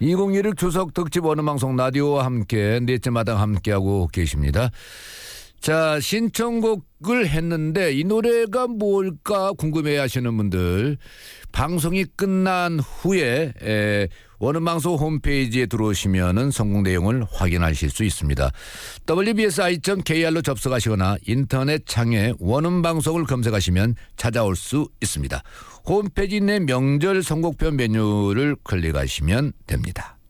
2016 추석 특집 원음방송 라디오와 함께 넷째 마당 함께하고 계십니다. 자, 신청곡을 했는데 이 노래가 뭘까 궁금해 하시는 분들 방송이 끝난 후에 원음방송 홈페이지에 들어오시면 성공 내용을 확인하실 수 있습니다. wbsi.kr로 접속하시거나 인터넷 창에 원음방송을 검색하시면 찾아올 수 있습니다. 홈페이지 내 명절 선곡표 메뉴를 클릭하시면 됩니다.